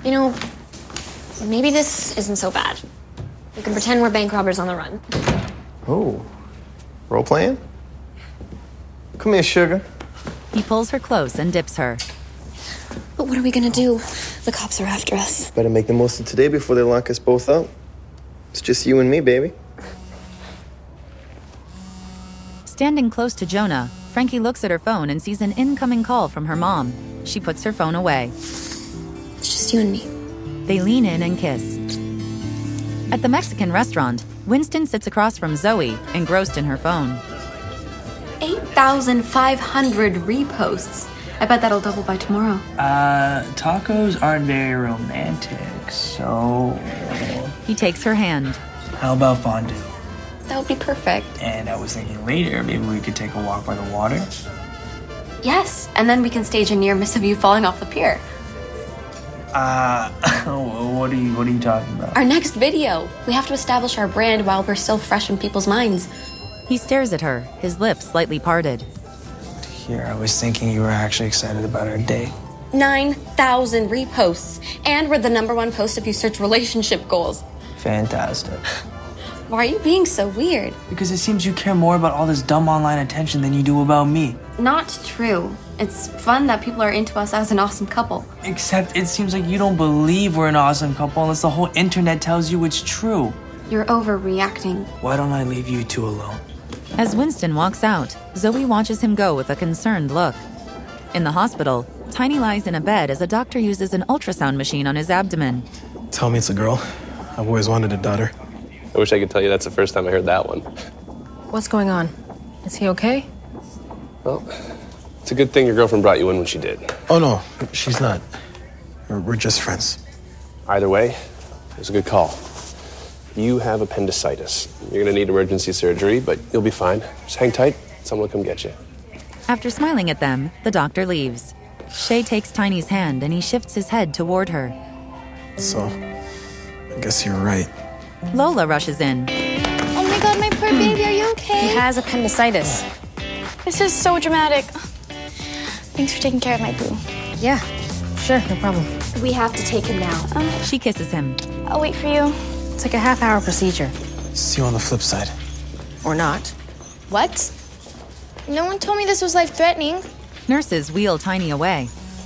You know, maybe this isn't so bad. We can pretend we're bank robbers on the run. Oh, role playing? Come here, sugar. He pulls her close and dips her. But what are we gonna do? The cops are after us. Better make the most of today before they lock us both up. It's just you and me, baby. Standing close to Jonah, Frankie looks at her phone and sees an incoming call from her mom. She puts her phone away. It's just you and me. They lean in and kiss. At the Mexican restaurant, Winston sits across from Zoe, engrossed in her phone. 8,500 reposts. I bet that'll double by tomorrow. Tacos aren't very romantic, so... He takes her hand. How about fondue? That would be perfect. And I was thinking later, maybe we could take a walk by the water. Yes, and then we can stage a near miss of you falling off the pier. What are you talking about? Our next video. We have to establish our brand while we're still fresh in people's minds. He stares at her, his lips slightly parted. Here, I was thinking you were actually excited about our date. 9,000 reposts. And we're the #1 post if you search relationship goals. Fantastic. Why are you being so weird? Because it seems you care more about all this dumb online attention than you do about me. Not true. It's fun that people are into us as an awesome couple. Except it seems like you don't believe we're an awesome couple unless the whole internet tells you it's true. You're overreacting. Why don't I leave you two alone? As Winston walks out, Zoe watches him go with a concerned look. In the hospital, Tiny lies in a bed as a doctor uses an ultrasound machine on his abdomen. Tell me it's a girl. I've always wanted a daughter. I wish I could tell you that's the first time I heard that one. What's going on? Is he okay? Well, it's a good thing your girlfriend brought you in when she did. Oh, no, she's not. We're just friends. Either way, it was a good call. You have appendicitis. You're gonna need emergency surgery, but you'll be fine. Just hang tight. Someone will come get you. After smiling at them, the doctor leaves. Shay takes Tiny's hand and he shifts his head toward her. So, I guess you're right. Lola rushes in. Oh my god, my poor baby, are you okay? He has appendicitis. This is so dramatic. Thanks for taking care of my boo. Yeah, sure, no problem. We have to take him now. She kisses him. I'll wait for you. It's like a half-hour procedure. See you on the flip side. Or not. What? No one told me this was life-threatening. Nurses wheel Tiny away.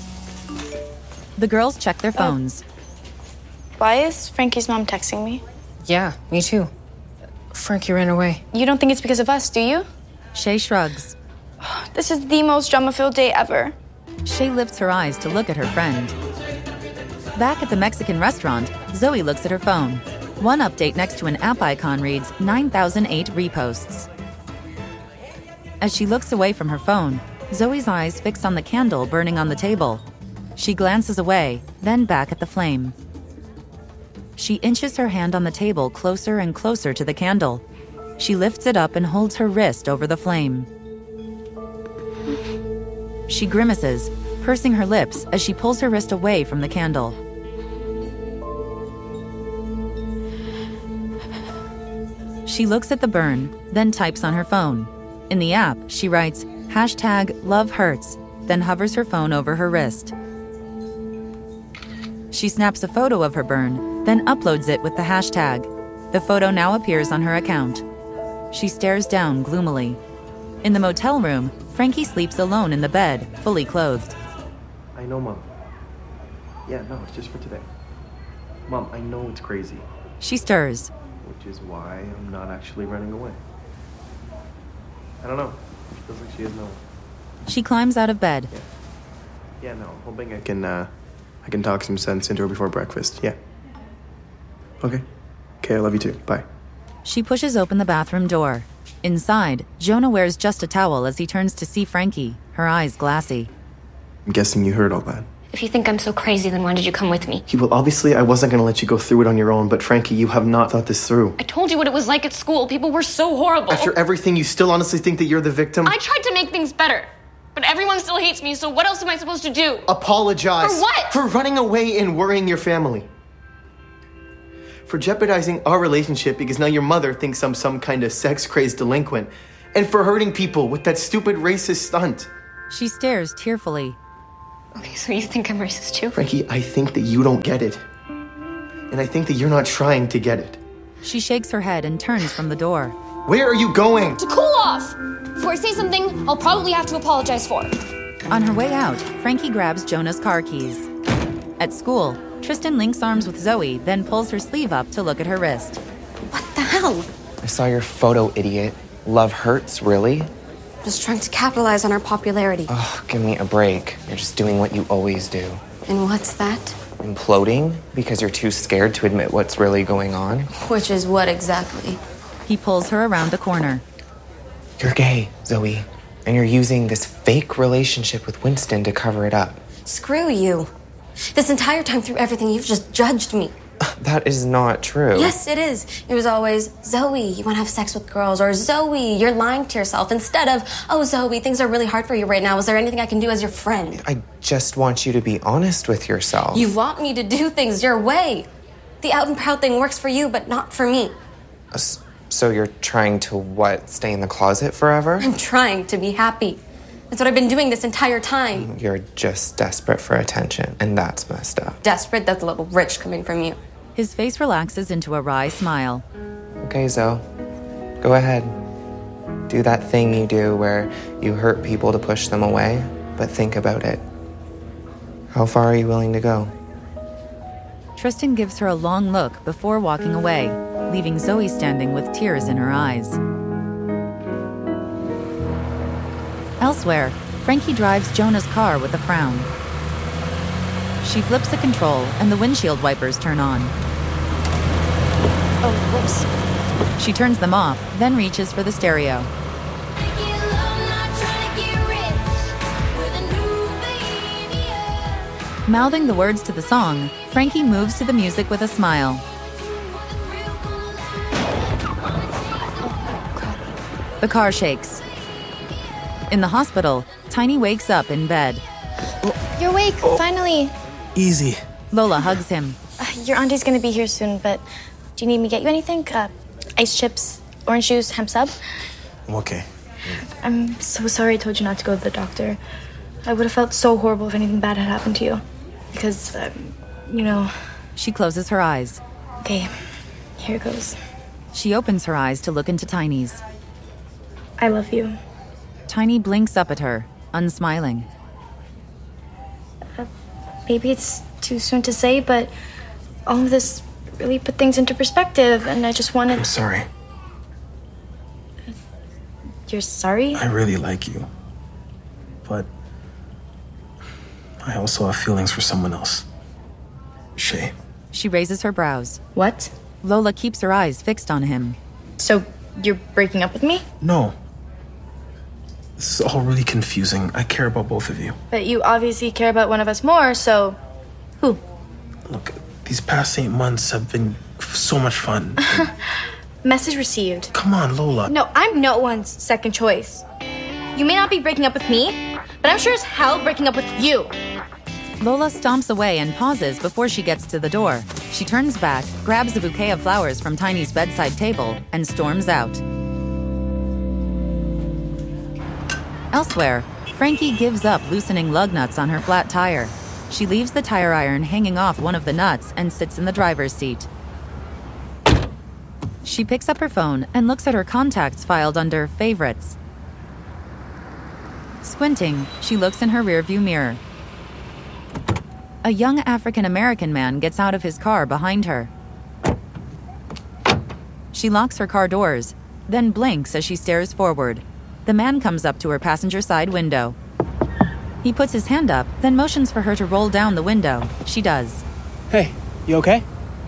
The girls check their phones. Why is Frankie's mom texting me? Yeah, me too. Frankie ran away. You don't think it's because of us, do you? Shay shrugs. This is the most drama-filled day ever. Shay lifts her eyes to look at her friend. Back at the Mexican restaurant, Zoe looks at her phone. One update next to an app icon reads 9,008 reposts. As she looks away from her phone, Zoe's eyes fix on the candle burning on the table. She glances away, then back at the flame. She inches her hand on the table closer and closer to the candle. She lifts it up and holds her wrist over the flame. She grimaces, pursing her lips as she pulls her wrist away from the candle. She looks at the burn, then types on her phone. In the app, she writes #LoveHurts, then hovers her phone over her wrist. She snaps a photo of her burn, then uploads it with the hashtag. The photo now appears on her account. She stares down gloomily. In the motel room, Frankie sleeps alone in the bed, fully clothed. I know, Mom. Yeah, no, it's just for today. Mom, I know it's crazy. She stirs. Which is why I'm not actually running away. I don't know. It feels like she has no... She climbs out of bed. Yeah, no, I'm hoping I can talk some sense into her before breakfast. Yeah. Okay. Okay, I love you too. Bye. She pushes open the bathroom door. Inside, Jonah wears just a towel as he turns to see Frankie, her eyes glassy. I'm guessing you heard all that. If you think I'm so crazy, then why did you come with me? Well, obviously I wasn't going to let you go through it on your own, but Frankie, you have not thought this through. I told you what it was like at school. People were so horrible. After everything, you still honestly think that you're the victim? I tried to make things better, but everyone still hates me, so what else am I supposed to do? Apologize. For what? For running away and worrying your family. For jeopardizing our relationship because now your mother thinks I'm some kind of sex-crazed delinquent. And for hurting people with that stupid racist stunt. She stares tearfully. Okay, so you think I'm racist too? Frankie, I think that you don't get it. And I think that you're not trying to get it. She shakes her head and turns from the door. Where are you going? To cool off! Before I say something, I'll probably have to apologize for. On her way out, Frankie grabs Jonah's car keys. At school, Tristan links arms with Zoe, then pulls her sleeve up to look at her wrist. What the hell? I saw your photo, idiot. Love hurts, really? Just trying to capitalize on our popularity. Oh, give me a break. You're just doing what you always do. And what's that? Imploding because you're too scared to admit what's really going on? Which is what exactly? He pulls her around a corner. You're gay, Zoe. And you're using this fake relationship with Winston to cover it up. Screw you. This entire time through everything, you've just judged me. That is not true. Yes, it is. It was always, Zoe, you want to have sex with girls, or Zoe, you're lying to yourself, instead of, oh, Zoe, things are really hard for you right now. Is there anything I can do as your friend? I just want you to be honest with yourself. You want me to do things your way. The out and proud thing works for you, but not for me. So you're trying to, what, stay in the closet forever? I'm trying to be happy. That's what I've been doing this entire time. You're just desperate for attention, and that's messed up. Desperate? That's a little rich coming from you. His face relaxes into a wry smile. Okay, Zoe. Go ahead. Do that thing you do where you hurt people to push them away, but think about it. How far are you willing to go? Tristan gives her a long look before walking away, leaving Zoe standing with tears in her eyes. Elsewhere, Frankie drives Jonah's car with a frown. She flips the control and the windshield wipers turn on. Oh, whoops. She turns them off, then reaches for the stereo. Mouthing the words to the song, Frankie moves to the music with a smile. The car shakes. In the hospital, Tiny wakes up in bed. You're awake, finally. Easy. Lola hugs him. Your auntie's gonna be here soon, but do you need me to get you anything? Ice chips, orange juice, hemp sub? I'm okay. I'm so sorry I told you not to go to the doctor. I would have felt so horrible if anything bad had happened to you. Because, you know... She closes her eyes. Okay, here goes. She opens her eyes to look into Tiny's. I love you. Tiny blinks up at her, unsmiling. Maybe it's too soon to say, but all of this really put things into perspective, and I just wanted... I'm sorry. You're sorry? I really like you. But I also have feelings for someone else. Shay. She raises her brows. What? Lola keeps her eyes fixed on him. So, you're breaking up with me? No. This is all really confusing. I care about both of you. But you obviously care about one of us more, so... Who? Look, these past 8 months have been so much fun. Message received. Come on, Lola. No, I'm no one's second choice. You may not be breaking up with me, but I'm sure as hell breaking up with you. Lola stomps away and pauses before she gets to the door. She turns back, grabs a bouquet of flowers from Tiny's bedside table, and storms out. Elsewhere, Frankie gives up loosening lug nuts on her flat tire. She leaves the tire iron hanging off one of the nuts and sits in the driver's seat. She picks up her phone and looks at her contacts filed under Favorites. Squinting, she looks in her rearview mirror. A young African-American man gets out of his car behind her. She locks her car doors, then blinks as she stares forward. The man comes up to her passenger side window. He puts his hand up, then motions for her to roll down the window. She does. Hey, you okay?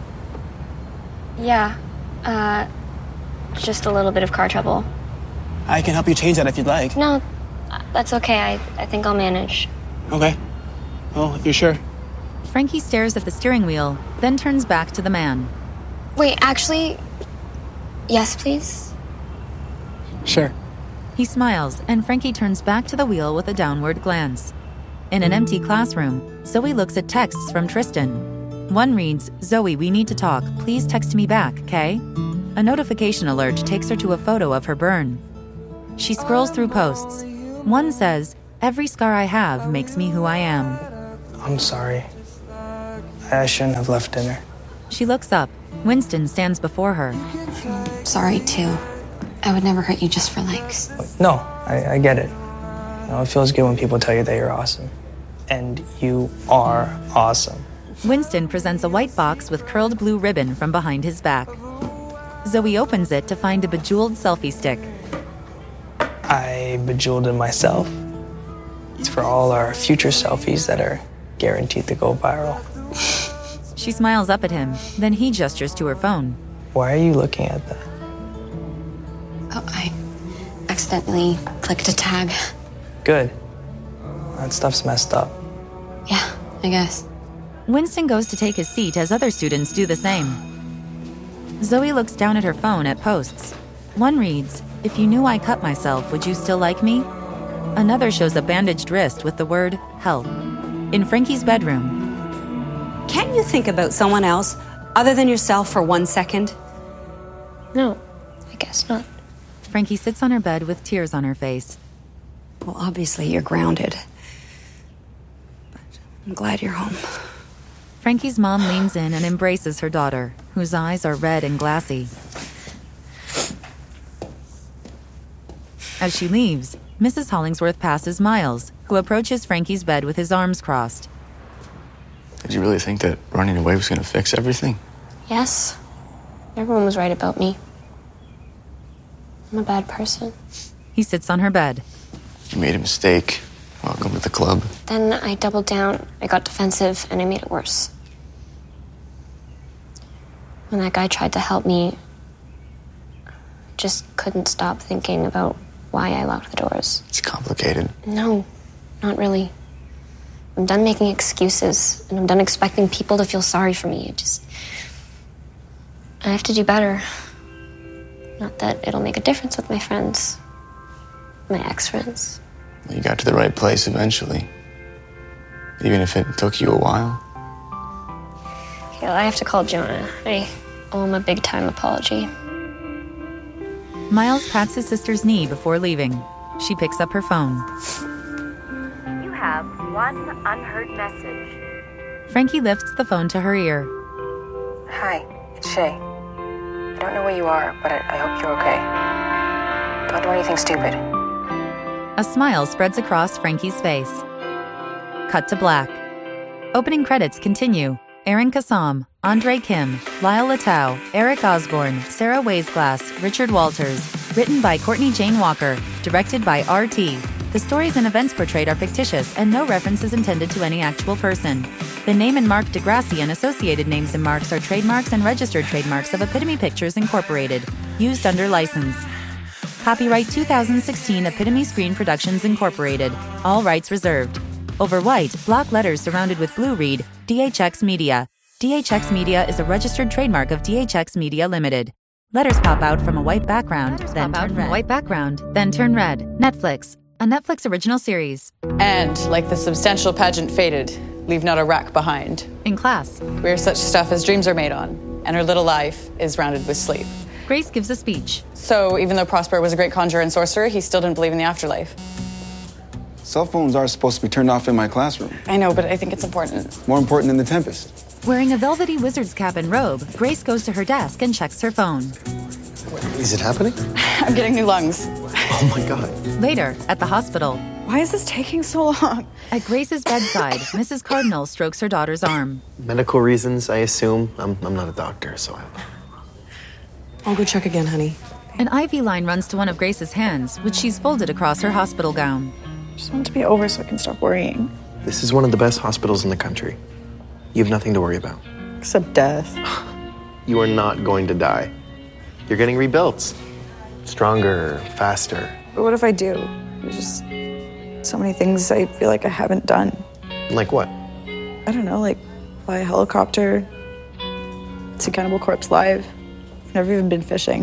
Yeah, just a little bit of car trouble. I can help you change that if you'd like. No, that's okay. I think I'll manage. Okay. Well, if you're sure. Frankie stares at the steering wheel, then turns back to the man. Wait, actually, yes, please? Sure. He smiles, and Frankie turns back to the wheel with a downward glance. In an empty classroom, Zoe looks at texts from Tristan. One reads, "Zoe, we need to talk. Please text me back, Kay?" A notification alert takes her to a photo of her burn. She scrolls through posts. One says, "Every scar I have makes me who I am." I'm sorry. I shouldn't have left dinner. She looks up. Winston stands before her. Sorry, too. I would never hurt you just for likes. No, I get it. It feels good when people tell you that you're awesome. And you are awesome. Winston presents a white box with curled blue ribbon from behind his back. Zoe opens it to find a bejeweled selfie stick. I bejeweled it myself. It's for all our future selfies that are guaranteed to go viral. She smiles up at him, then he gestures to her phone. Why are you looking at that? Oh, I accidentally clicked a tag. Good. That stuff's messed up. Yeah, I guess. Winston goes to take his seat as other students do the same. Zoe looks down at her phone at posts. One reads, "If you knew I cut myself, would you still like me?" Another shows a bandaged wrist with the word, "help." In Frankie's bedroom. Can't you think about someone else other than yourself for 1 second? No, I guess not. Frankie sits on her bed with tears on her face. Well, obviously you're grounded. But I'm glad you're home. Frankie's mom leans in and embraces her daughter, whose eyes are red and glassy. As she leaves, Mrs. Hollingsworth passes Miles, who approaches Frankie's bed with his arms crossed. Did you really think that running away was going to fix everything? Yes. Everyone was right about me. I'm a bad person. He sits on her bed. You made a mistake. Welcome to the club. Then I doubled down, I got defensive, and I made it worse. When that guy tried to help me, I just couldn't stop thinking about why I locked the doors. It's complicated. No, not really. I'm done making excuses, and I'm done expecting people to feel sorry for me. I have to do better. Not that it'll make a difference with my friends. My ex-friends. You got to the right place eventually. Even if it took you a while. Yeah, I have to call Jonah. I owe him a big-time apology. Miles pats his sister's knee before leaving. She picks up her phone. You have one unheard message. Frankie lifts the phone to her ear. Hi, it's Shay. I don't know where you are, but I hope you're okay. Don't do anything stupid. A smile spreads across Frankie's face. Cut to black. Opening credits continue. Aaron Kassam, Andre Kim, Lyle Latau, Eric Osborne, Sarah Weisglass, Richard Walters. Written by Courtney Jane Walker. Directed by R.T. The stories and events portrayed are fictitious and no reference is intended to any actual person. The name and mark Degrassi and associated names and marks are trademarks and registered trademarks of Epitome Pictures Incorporated. Used under license. Copyright 2016 Epitome Screen Productions Incorporated. All rights reserved. Over white, block letters surrounded with blue read, DHX Media. DHX Media is a registered trademark of DHX Media Limited. Letters pop out from a white background, then turn red. Netflix. A Netflix original series. And, like the substantial pageant faded, leave not a rack behind. In class. Where such stuff as dreams are made on, and her little life is rounded with sleep. Grace gives a speech. So, even though Prosper was a great conjurer and sorcerer, he still didn't believe in the afterlife. Cell phones are supposed to be turned off in my classroom. I know, but I think it's important. More important than the Tempest. Wearing a velvety wizard's cap and robe, Grace goes to her desk and checks her phone. Is it happening? I'm getting new lungs. Oh my God. Later, at the hospital. Why is this taking so long? At Grace's bedside, Mrs. Cardinal strokes her daughter's arm. Medical reasons, I assume. I'm not a doctor, so I'll go check again, honey. An IV line runs to one of Grace's hands, which she's folded across her hospital gown. Just want it to be over so I can stop worrying. This is one of the best hospitals in the country. You have nothing to worry about. Except death. You are not going to die. You're getting rebuilt. Stronger, faster. But what if I do? There's just so many things I feel like I haven't done. Like what? I don't know, like fly a helicopter, see Cannibal Corpse live. I've never even been fishing.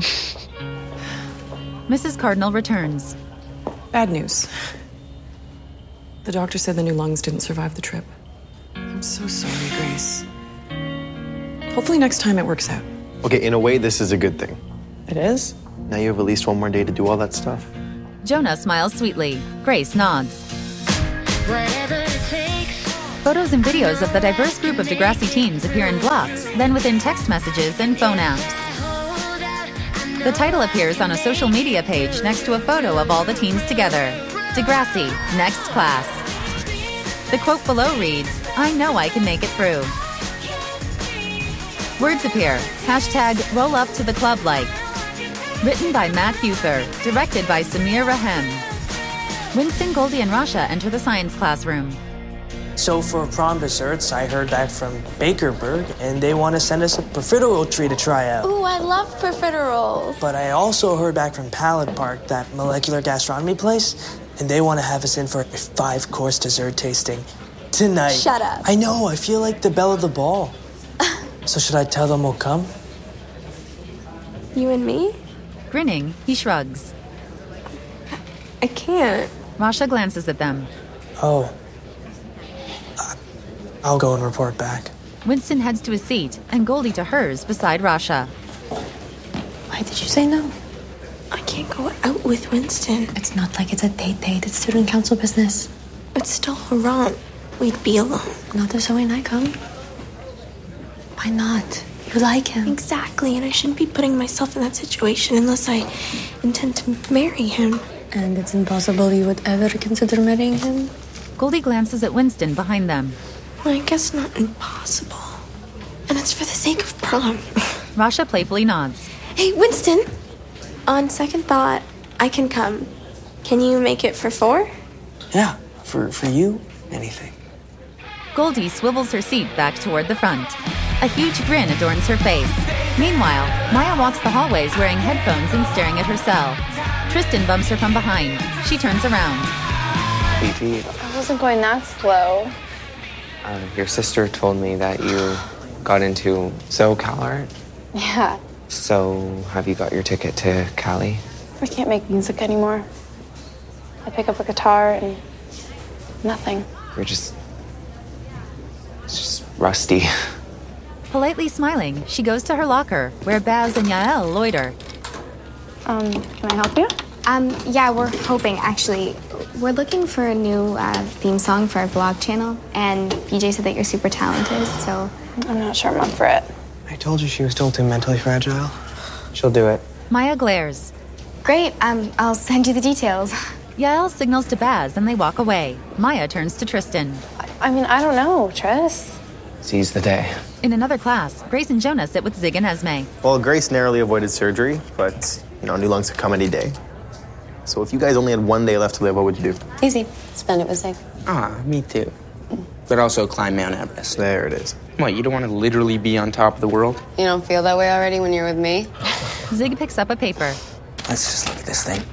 Mrs. Cardinal returns. Bad news. The doctor said the new lungs didn't survive the trip. I'm so sorry, Grace. Hopefully next time it works out. Okay, in a way, this is a good thing. It is? Now you have at least one more day to do all that stuff. Jonah smiles sweetly. Grace nods. Photos and videos of the diverse group of Degrassi teens appear in blocks, then within text messages and phone apps. The title appears on a social media page next to a photo of all the teens together. Degrassi, next class. The quote below reads, "I know I can make it through." Words appear. Hashtag roll up to the club like. Written by Matt Huther. Directed by Samir Rahem. Winston, Goldie, and Rasha enter the science classroom. So for prom desserts, I heard back from Bakerberg, and they want to send us a profiterole tree to try out. Ooh, I love profiteroles. But I also heard back from Palette Park, that molecular gastronomy place, and they want to have us in for a 5-course dessert tasting tonight. Shut up. I know, I feel like the belle of the ball. So should I tell them we'll come? You and me? Grinning, he shrugs. I can't. Rasha glances at them. Oh. I'll go and report back. Winston heads to his seat, and Goldie to hers beside Rasha. Why did you say no? I can't go out with Winston. It's not like it's a date. It's student council business. It's still haram. We'd be alone. Not if Zoe and I come. Why not? You like him. Exactly, and I shouldn't be putting myself in that situation unless I intend to marry him. And it's impossible you would ever consider marrying him? Goldie glances at Winston behind them. Well, I guess not impossible. And it's for the sake of prom. Rasha playfully nods. Hey, Winston! On second thought, I can come. Can you make it for 4? Yeah, for you, anything. Goldie swivels her seat back toward the front. A huge grin adorns her face. Meanwhile, Maya walks the hallways wearing headphones and staring at her cell. Tristan bumps her from behind. She turns around. Fifi, I wasn't going that slow. Your sister told me that you got into CalArt. Yeah, So, have you got your ticket to Cali? I can't make music anymore. I pick up a guitar and nothing. It's just rusty. Politely smiling, she goes to her locker, where Baz and Yael loiter. Can I help you? Yeah, we're hoping, actually. We're looking for a new theme song for our vlog channel, and PJ said that you're super talented, so... I'm not sure I'm up for it. I told you she was still too mentally fragile. She'll do it. Maya glares. Great, I'll send you the details. Yael signals to Baz and they walk away. Maya turns to Tristan. I mean, I don't know, Tris. Seize the day. In another class, Grace and Jonah sit with Zig and Esme. Well, Grace narrowly avoided surgery, but, new lungs could come any day. So if you guys only had one day left to live, what would you do? Easy. Spend it with Zig. Me too. But also climb Mount Everest. There it is. What, you don't want to literally be on top of the world? You don't feel that way already when you're with me? Zig picks up a paper. Let's just look at this thing.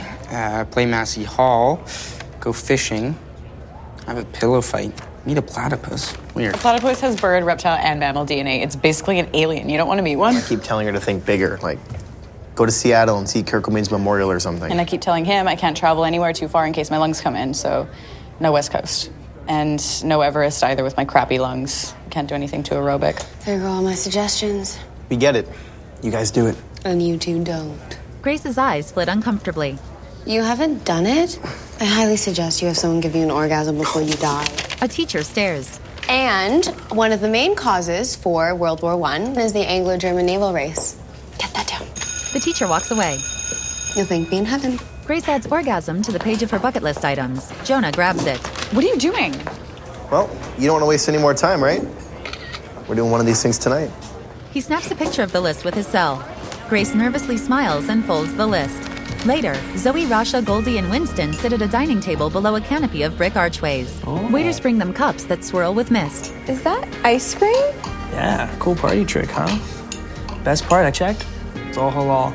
Play Massey Hall, go fishing, have a pillow fight, meet a platypus. Weird. A platypus has bird, reptile, and mammal DNA. It's basically an alien. You don't want to meet one. I keep telling her to think bigger, like go to Seattle and see Kurt Cobain's memorial or something. And I keep telling him I can't travel anywhere too far in case my lungs come in, so no West Coast. And no Everest either with my crappy lungs. Can't do anything too aerobic. There go all my suggestions. We get it. You guys do it. And you two don't. Grace's eyes split uncomfortably. You haven't done it? I highly suggest you have someone give you an orgasm before you die. A teacher stares. And one of the main causes for World War I is the Anglo-German naval race. Get that down. The teacher walks away. You'll think me in heaven. Grace adds orgasm to the page of her bucket list items. Jonah grabs it. What are you doing? Well, you don't want to waste any more time, right? We're doing one of these things tonight. He snaps a picture of the list with his cell. Grace nervously smiles and folds the list. Later, Zoe, Rasha, Goldie, and Winston sit at a dining table below a canopy of brick archways. Waiters bring them cups that swirl with mist. Is that ice cream? Yeah, cool party trick, huh? Best part, I checked. It's all halal.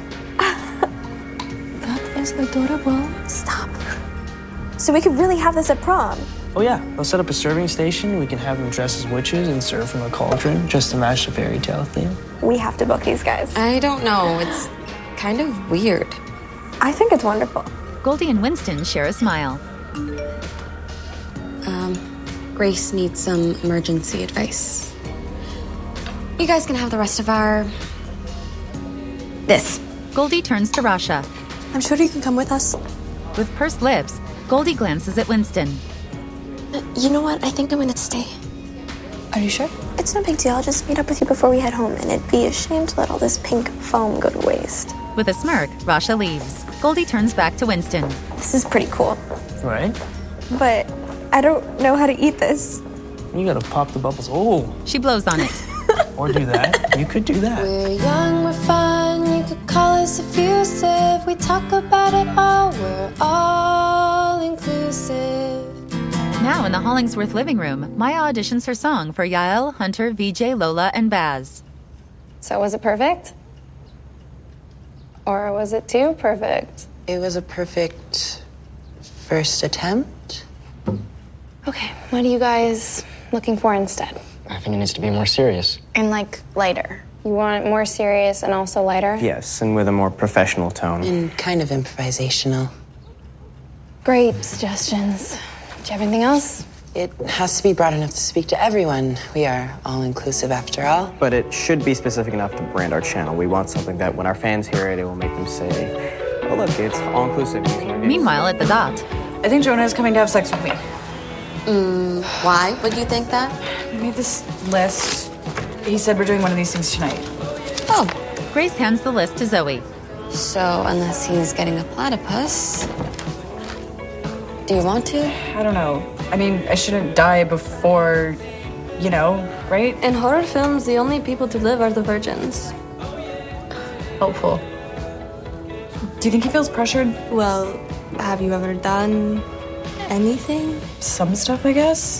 That is adorable. Stop. So we could really have this at prom. Oh yeah, they'll set up a serving station. We can have them dress as witches and serve from a cauldron just to match the fairy tale theme. We have to book these guys. I don't know. It's kind of weird. I think it's wonderful. Goldie and Winston share a smile. Grace needs some emergency advice. You guys can have the rest of our... this. Goldie turns to Rasha. I'm sure you can come with us. With pursed lips, Goldie glances at Winston. You know what? I think I'm gonna stay. Are you sure? It's no big deal. I'll just meet up with you before we head home, and it'd be a shame to let all this pink foam go to waste. With a smirk, Rasha leaves. Goldie turns back to Winston. This is pretty cool. Right? But I don't know how to eat this. You gotta pop the bubbles. Oh. She blows on it. Or do that. You could do that. We're young, we're fun, you could call us effusive. We talk about it all, we're all inclusive. Now in the Hollingsworth living room, Maya auditions her song for Yael, Hunter, VJ, Lola, and Baz. So was it perfect? Or was it too perfect? It was a perfect first attempt. Okay, what are you guys looking for instead? I think it needs to be more serious. And like lighter. You want it more serious and also lighter? Yes, and with a more professional tone. And kind of improvisational. Great suggestions. Do you have anything else? It has to be broad enough to speak to everyone. We are all inclusive after all. But it should be specific enough to brand our channel. We want something that when our fans hear it, it will make them say, oh look, it's all-inclusive. Meanwhile, at the dot. I think Jonah is coming to have sex with me. Why would you think that? He made this list. He said we're doing one of these things tonight. Oh. Grace hands the list to Zoe. So, unless he's getting a platypus, do you want to? I don't know. I mean, I shouldn't die before, you know, right? In horror films, the only people to live are the virgins. Hopeful. Do you think he feels pressured? Well, have you ever done anything? Some stuff, I guess.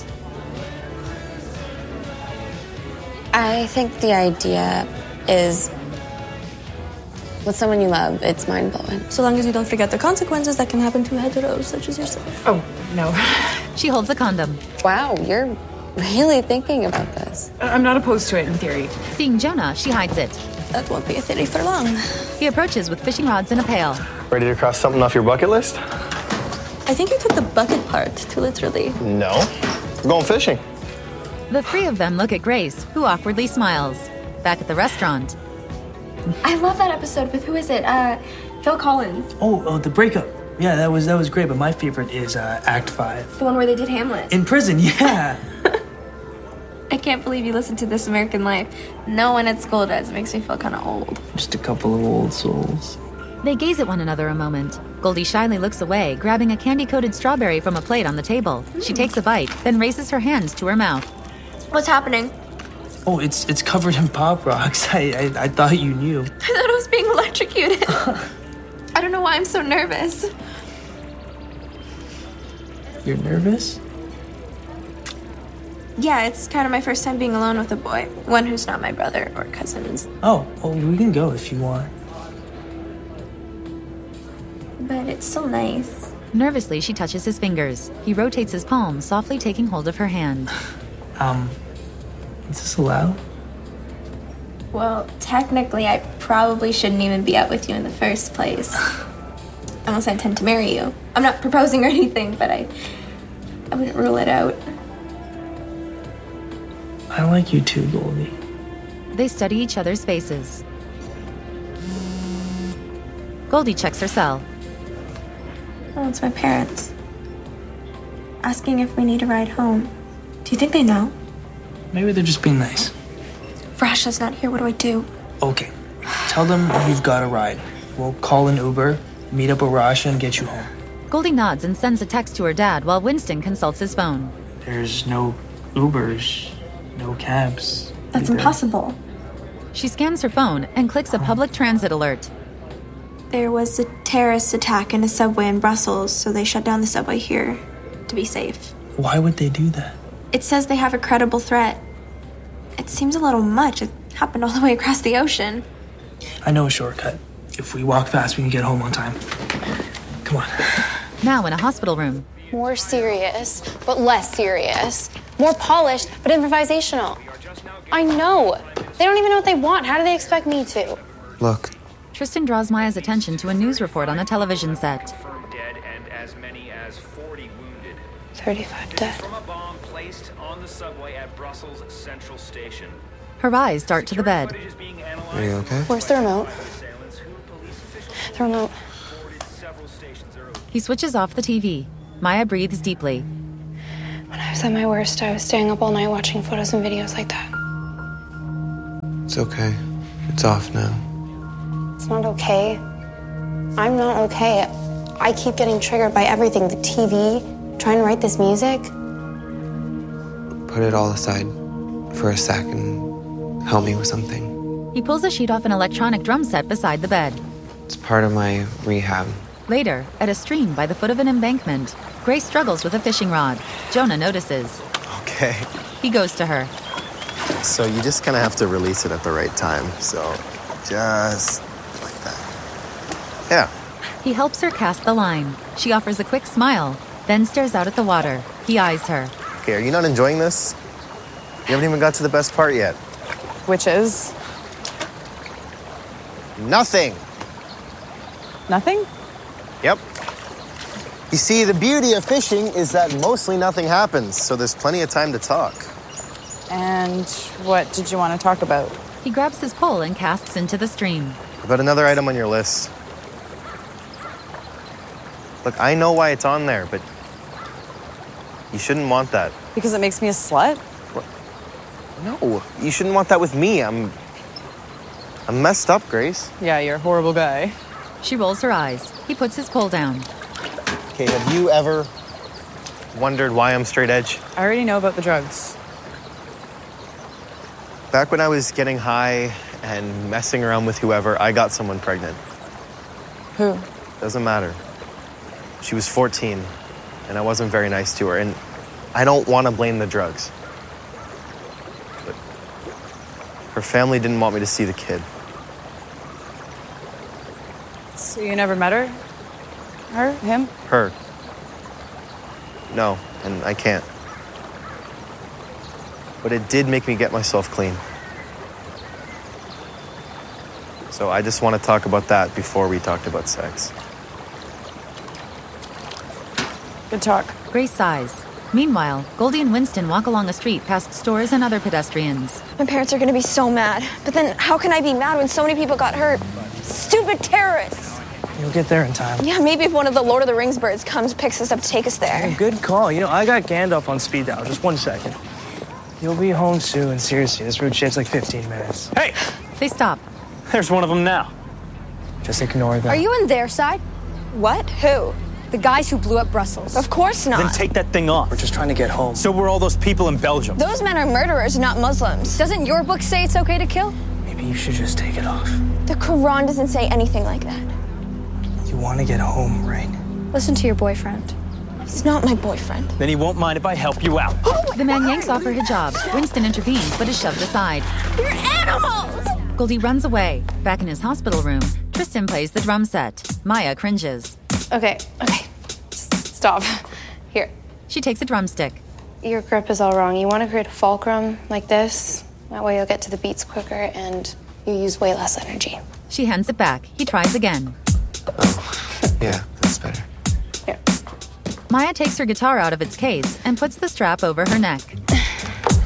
I think the idea is with someone you love, it's mind-blowing. So long as you don't forget the consequences that can happen to heteros such as yourself. Oh, no. She holds a condom. Wow, you're really thinking about this. I'm not opposed to it in theory. Seeing Jonah, she hides it. That won't be a theory for long. He approaches with fishing rods in a pail. Ready to cross something off your bucket list? I think you took the bucket part too literally. No. We're going fishing. The three of them look at Grace, who awkwardly smiles. Back at the restaurant. I love that episode with, who is it? Phil Collins. Oh, the breakup. Yeah, that was great, but my favorite is Act 5. The one where they did Hamlet. In prison, yeah. I can't believe you listen to This American Life. No one at school does. It makes me feel kind of old. Just a couple of old souls. They gaze at one another a moment. Goldie shyly looks away, grabbing a candy-coated strawberry from a plate on the table. She takes a bite, then raises her hands to her mouth. What's happening? Oh, it's covered in Pop Rocks. I thought you knew. I thought I was being electrocuted. I don't know why I'm so nervous. You're nervous? Yeah, it's kind of my first time being alone with a boy. One who's not my brother or cousins. Oh, well, we can go if you want. But it's so nice. Nervously, she touches his fingers. He rotates his palm, softly taking hold of her hand. Is this allowed? Well, technically, I probably shouldn't even be out with you in the first place. Unless I intend to marry you. I'm not proposing or anything, but I wouldn't rule it out. I like you too, Goldie. They study each other's faces. Goldie checks her cell. Oh, it's my parents. Asking if we need a ride home. Do you think they know? Maybe they're just being nice. Rasha's not here. What do I do? Okay. Tell them you've got a ride. We'll call an Uber, meet up with Rasha, and get you home. Goldie nods and sends a text to her dad while Winston consults his phone. There's no Ubers, no cabs. That's impossible. She scans her phone and clicks a public transit alert. There was a terrorist attack in a subway in Brussels, so they shut down the subway here to be safe. Why would they do that? It says they have a credible threat. It seems a little much. It happened all the way across the ocean. I know a shortcut. If we walk fast, we can get home on time. Come on. Now in a hospital room. More serious, but less serious. More polished, but improvisational. I know. They don't even know what they want. How do they expect me to? Look. Tristan draws Maya's attention to a news report on a television set. 35 dead. From a bomb placed on the subway at Brussels Central Station. Her eyes dart to the bed. Are you okay? Where's the remote? The remote. He switches off the TV. Maya breathes deeply. When I was was at my worst. I was staying up all night watching photos and videos like that. It's okay. It's off now. It's not okay. I'm not okay. I keep getting triggered by everything. The TV, trying to write this music. Put it all aside for a sec and help me with something. He pulls a sheet off an electronic drum set beside the bed. It's part of my rehab. Later, at a stream by the foot of an embankment, Grace struggles with a fishing rod. Jonah notices. Okay. He goes to her. So you just kind of have to release it at the right time. So just like that. Yeah. He helps her cast the line. She offers a quick smile, then stares out at the water. He eyes her. Okay, are you not enjoying this? You haven't even got to the best part yet. Which is? Nothing. Nothing? Yep. You see, the beauty of fishing is that mostly nothing happens, so there's plenty of time to talk. And what did you want to talk about? He grabs his pole and casts into the stream. About another item on your list. Look, I know why it's on there, but you shouldn't want that. Because it makes me a slut? No, you shouldn't want that with me. I'm messed up, Grace. Yeah, you're a horrible guy. She rolls her eyes. He puts his pole down. Okay, have you ever wondered why I'm straight edge? I already know about the drugs. Back when I was getting high and messing around with whoever, I got someone pregnant. Who? Doesn't matter. She was 14, and I wasn't very nice to her, and I don't want to blame the drugs. But her family didn't want me to see the kid. So you never met her? Her? Him? Her. No, and I can't. But it did make me get myself clean. So I just want to talk about that before we talked about sex. Good talk. Grace sighs. Meanwhile, Goldie and Winston walk along a street past stores and other pedestrians. My parents are gonna be so mad. But then how can I be mad when so many people got hurt? Stupid terrorists! You'll get there in time. Yeah, maybe if one of the Lord of the Rings birds comes, picks us up to take us there. Good call. You know, I got Gandalf on speed dial. Just 1 second. You'll be home soon. Seriously, this route takes like 15 minutes. Hey! They stop. There's one of them now. Just ignore them. Are you on their side? What? Who? The guys who blew up Brussels. Of course not. Then take that thing off. We're just trying to get home. So were all those people in Belgium. Those men are murderers, not Muslims. Doesn't your book say it's okay to kill? Maybe you should just take it off. The Quran doesn't say anything like that. You want to get home, right? Listen to your boyfriend. He's not my boyfriend. Then he won't mind if I help you out. The man yanks off her hijab. Winston intervenes, but is shoved aside. You're animals! Goldie runs away. Back in his hospital room, Tristan plays the drum set. Maya cringes. Okay. Stop. Here. She takes a drumstick. Your grip is all wrong. You want to create a fulcrum like this. That way you'll get to the beats quicker and you use way less energy. She hands it back. He tries again. Oh, yeah, that's better. Maya takes her guitar out of its case and puts the strap over her neck.